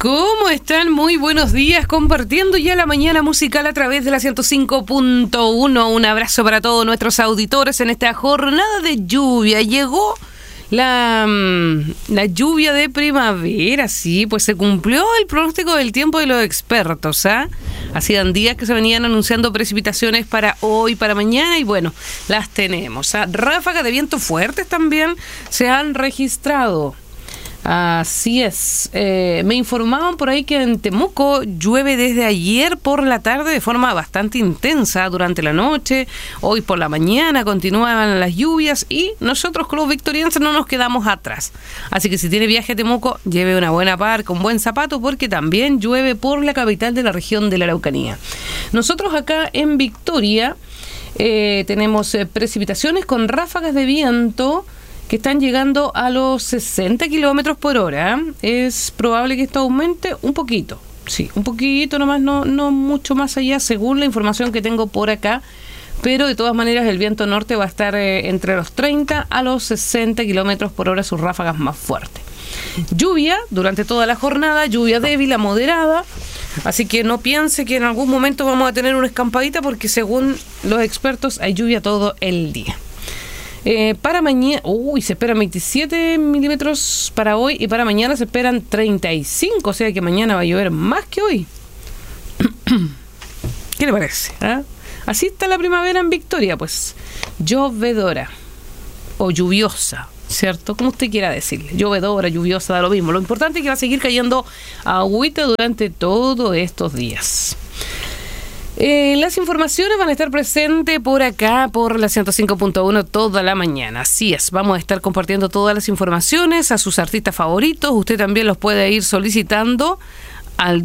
¿Cómo están? Muy buenos días, compartiendo ya la mañana musical a través de la 105.1. Un abrazo para todos nuestros auditores en esta jornada de lluvia. Llegó la lluvia de primavera, sí, pues se cumplió el pronóstico del tiempo de los expertos, ¿ah? Hacían días que se venían anunciando precipitaciones para hoy, para mañana, y bueno, las tenemos, ¿ah? Ráfagas de viento fuertes también se han registrado. Así es. Me informaban por ahí que en Temuco llueve desde ayer por la tarde de forma bastante intensa durante la noche. Hoy por la mañana continúan las lluvias y nosotros con los victorianos no nos quedamos atrás. Así que si tiene viaje a Temuco, lleve una buena parca, un buen zapato, porque también llueve por la capital de la región de la Araucanía. Nosotros acá en Victoria tenemos precipitaciones con ráfagas de viento que están llegando a los 60 kilómetros por hora. Es probable que esto aumente un poquito. Sí, un poquito nomás, no mucho más allá, según la información que tengo por acá. Pero de todas maneras el viento norte va a estar entre los 30 a los 60 kilómetros por hora, sus ráfagas más fuertes. Lluvia durante toda la jornada, lluvia débil a moderada. Así que no piense que en algún momento vamos a tener una escampadita, porque según los expertos hay lluvia todo el día. Para mañana, se esperan 27 milímetros para hoy, y para mañana se esperan 35, o sea que mañana va a llover más que hoy. ¿Qué le parece? ¿Ah? Así está la primavera en Victoria, pues llovedora o lluviosa, ¿cierto? Como usted quiera decirle, llovedora, lluviosa, da lo mismo. Lo importante es que va a seguir cayendo agüita durante todos estos días. Las informaciones van a estar presentes por acá, por la 105.1 toda la mañana. Así es, vamos a estar compartiendo todas las informaciones a sus artistas favoritos. Usted también los puede ir solicitando al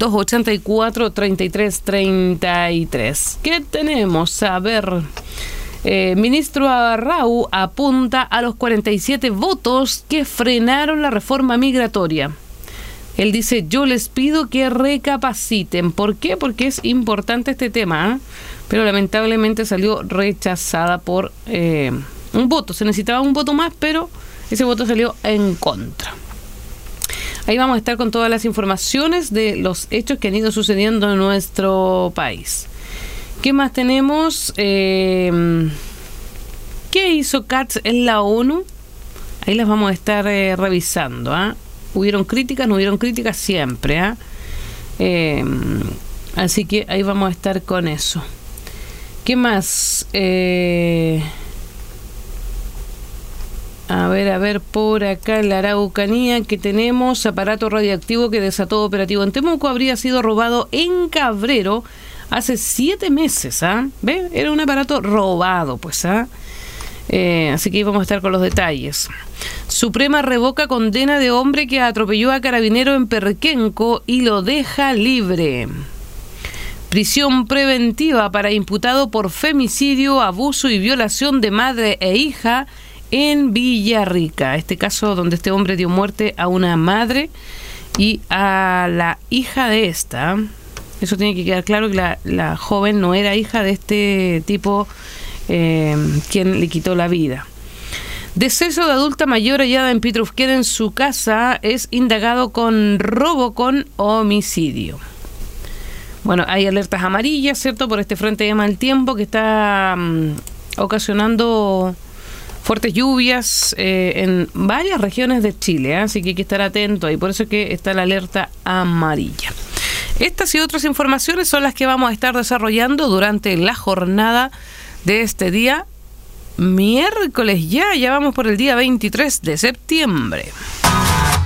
284-3333. ¿Qué tenemos? A ver, ministro Arrau apunta a los 47 votos que frenaron la reforma migratoria. Él dice, yo les pido que recapaciten. ¿Por qué? Porque es importante este tema, ¿eh? Pero lamentablemente salió rechazada por un voto. Se necesitaba un voto más, pero ese voto salió en contra. Ahí vamos a estar con todas las informaciones de los hechos que han ido sucediendo en nuestro país. ¿Qué más tenemos? ¿Qué hizo Katz en la ONU? Ahí las vamos a estar revisando, ¿ah? ¿Hubieron críticas? No hubieron críticas siempre, ¿eh? Así que ahí vamos a estar con eso. ¿Qué más? A ver, por acá en la Araucanía, que tenemos aparato radioactivo que desató operativo en Temuco, habría sido robado en Cabrero hace 7 meses, ¿ah? ¿Ve? Era un aparato robado, pues, ¿ah? Así que ahí vamos a estar con los detalles. Suprema revoca condena de hombre que atropelló a carabinero en Perquenco y lo deja libre. Prisión preventiva para imputado por femicidio, abuso y violación de madre e hija en Villarrica. Este caso donde este hombre dio muerte a una madre y a la hija de esta. Eso tiene que quedar claro, que la joven no era hija de este tipo quien le quitó la vida. Deceso de adulta mayor hallada en Pitrufquén en su casa, es indagado con robo con homicidio. Bueno, hay alertas amarillas, ¿cierto?, por este frente de mal tiempo que está ocasionando fuertes lluvias en varias regiones de Chile, ¿eh? Así que hay que estar atento, y por eso es que está la alerta amarilla. Estas y otras informaciones son las que vamos a estar desarrollando durante la jornada de este día miércoles. Ya vamos por el día 23 de septiembre.